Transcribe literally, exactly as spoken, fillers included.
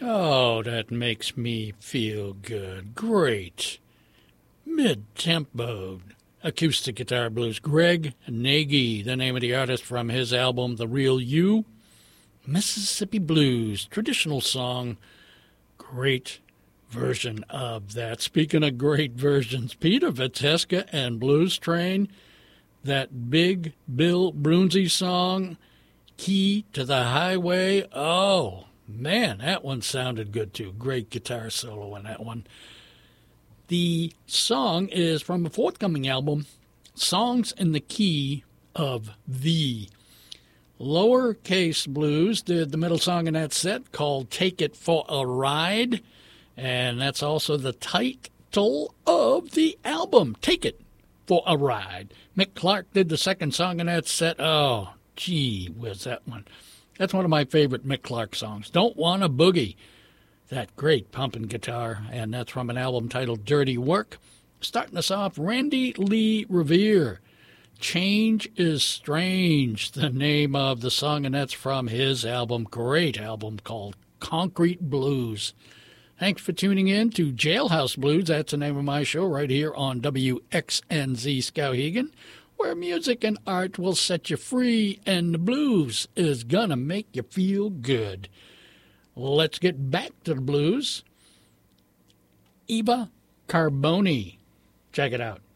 Oh, that makes me feel good. Great. Mid-tempo acoustic guitar blues. Greg Nagy, the name of the artist from his album The Real You. Mississippi Blues, traditional song. Great version of that. Speaking of great versions, Peter Viteska and Blues Train, that Big Bill Broonzy song, Key to the Highway. Oh, man, that one sounded good too. Great guitar solo in that one. The song is from a forthcoming album, Songs in the Key of The. Lowercase Blues did the middle song in that set called Take It for a Ride, and that's also the title of the album, Take It for a Ride. Mick Clark did the second song in that set. Oh, gee whiz, that one. That's one of my favorite Mick Clark songs. Don't Wanna Boogie. That great pumping guitar, and that's from an album titled Dirty Work. Starting us off, Randy Lee Revere. Change is Strange, the name of the song, and that's from his album, great album called Concrete Blues. Thanks for tuning in to Jailhouse Blues. That's the name of my show right here on W X N Z Skowhegan, where music and art will set you free, and the blues is gonna make you feel good. Let's get back to the blues. Eva Carboni. Check it out.